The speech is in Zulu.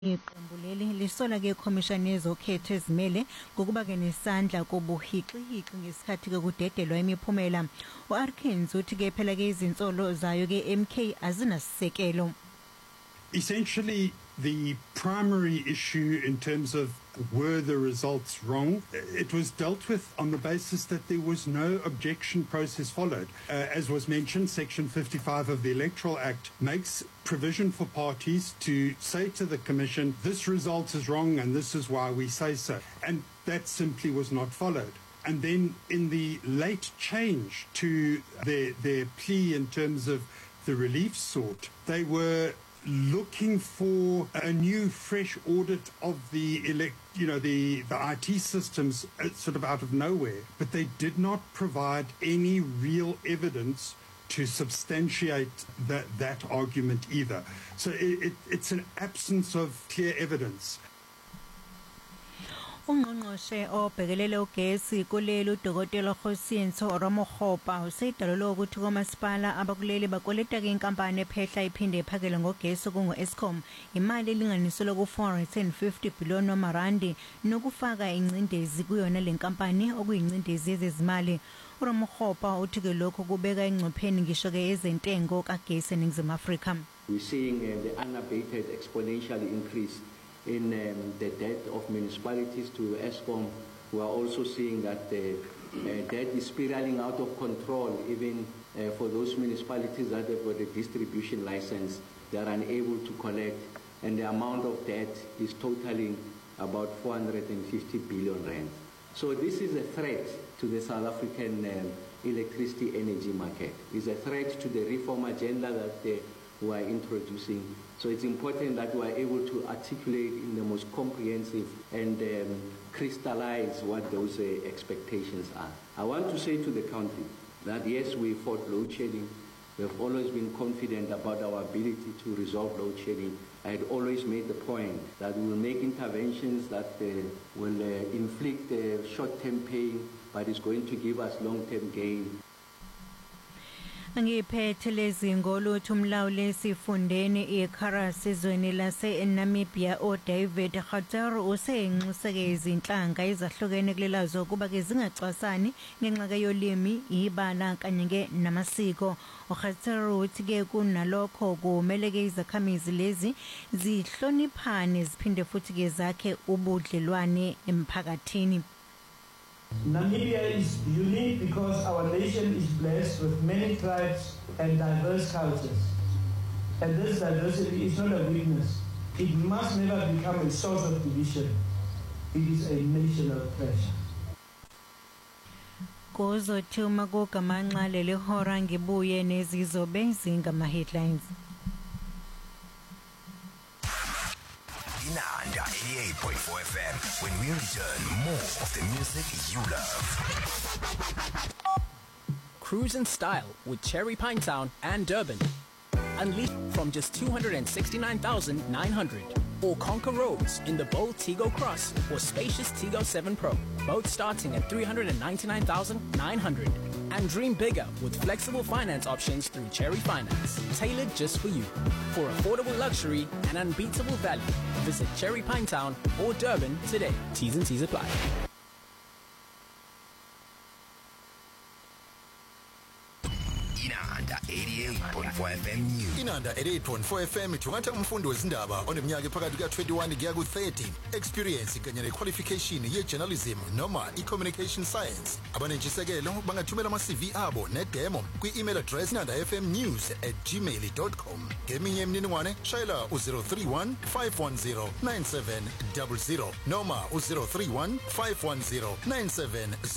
Iqembu leli lisola ke ikhomishani yezokhetho ezimele ngokuba ke nesandla kobuhiqi-hiqi ngesikhathi ke kudedelwa imiphumela. U-Arkins uthi ke phela ke izinsolo zayo ke MK azinasisekelo. Essentially, the primary issue in terms of were the results wrong, it was dealt with on the basis that there was no objection process followed. As was mentioned, Section 55 of the Electoral Act makes provision for parties to say to the Commission, this result is wrong and this is why we say so. And that simply was not followed. And then in the late change to their plea in terms of the relief sought, they were looking for a new, fresh audit of the IT systems sort of out of nowhere, but they did not provide any real evidence to substantiate that argument either. So it's an absence of clear evidence. Ungqongqoshe obhekelele ugesi kuleli uDokotela Kgosientsho Ramokgopa usedalelwe ukuthi komasipala abakuleli bakoleta ke inkampani ephehla iphinde ephakele ngogesi kungu-Eskom imali elinganiselwa ku-450 billion wamarandi nokufaka ingcindezi kuyona le nkampani okuyingcindezi yezezimali. uRamokgopa uthi ke lokho kubeka engcopheni ngisho ke ezentengo kagesi eNingizimu Afrika. We're seeing the unabated exponential increase in the debt of municipalities to Eskom. We are also seeing that the debt is spiraling out of control, even for those municipalities that have got a distribution license. They are unable to collect, and the amount of debt is totaling about 450 billion rand. So this is a threat to the South African electricity energy market. It's a threat to the reform agenda that we are introducing. So it's important that we are able to articulate in the most comprehensive and crystallize what those expectations are. I want to say to the country that yes, we fought load shedding. We have always been confident about our ability to resolve load shedding. I had always made the point that we will make interventions that will inflict short-term pain, but it's going to give us long-term gain. Ngiphethe lezi ngolutho umlawuli esifundeni iKaras ezweni lase Namibia David Khattar usenxuseke izinhlanga ezahlukene kulelazo kuba ke zingacwasani ngenxa ke yolimi ibala kanye ke namasiko. uKhattar uthi ke kunalokho kumele ke izakhamizi lezi zihloniphane ziphinde futhi ke zakhe ubudlelwane emphakathini. Namibia is unique because our nation is blessed with many tribes and diverse cultures. And this diversity is not a weakness. It must never become a source of division. It is a national treasure. Kuzothuma kugamanxa leli hora ngibuye nezizobe zingama headlines. Inanda 88.4 FM. When we return, more of the music you love. Cruise in style with Cherry Pinetown and Durban. Unleashed from just 269,900. Or conquer roads in the bold Tigo Cross or spacious Tigo 7 Pro. Both starting at 399,900. And dream bigger with flexible finance options through Cherry Finance. Tailored just for you. For affordable luxury and unbeatable value. Visit Cherry Pinetown or Durban today. T's and C's apply. Inanda 88.4 FM News. Inanda 88.4 FM thungatha umfundi wezindaba oneminyaka ephakathi ka21 kuya ku30. Experience kanye nequalification yejournalism noma ecommunication science. Abanentshisekelo bangathumela ama-CV abo nedemo kwi-email address inandafmnews@gmail.com. Ngeminye imininingwane shayela u-031 510 9700 noma u-031 510 9700.